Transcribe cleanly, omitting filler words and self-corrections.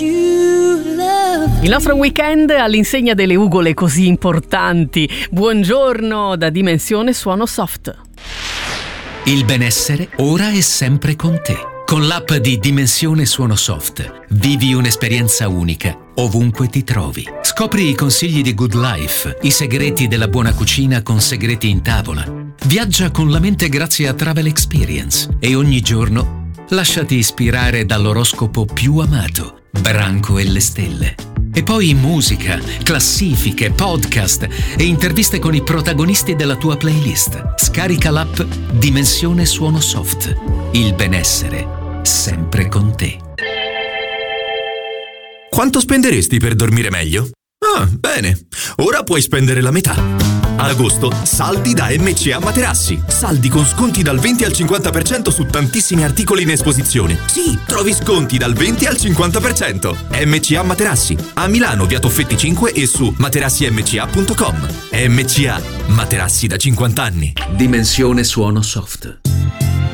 Il nostro weekend all'insegna delle ugole così importanti. Buongiorno da Dimensione Suono Soft. Il benessere ora è sempre con te. Con l'app di Dimensione Suono Soft vivi un'esperienza unica ovunque ti trovi. Scopri i consigli di Good Life, i segreti della buona cucina con segreti in tavola. Viaggia con la mente grazie a Travel Experience e ogni giorno lasciati ispirare dall'oroscopo più amato, Branco e le stelle. E poi musica, classifiche, podcast e interviste con i protagonisti della tua playlist. Scarica l'app Dimensione Suono Soft. Il benessere sempre con te. Quanto spenderesti per dormire meglio? Ah, bene. Ora puoi spendere la metà. Ad agosto, saldi da MCA Materassi. Saldi con sconti dal 20 al 50% su tantissimi articoli in esposizione. Sì, trovi sconti dal 20 al 50%. MCA Materassi. A Milano, via Toffetti 5 e su materassiMCA.com. MCA. Materassi da 50 anni. Dimensione Suono Soft.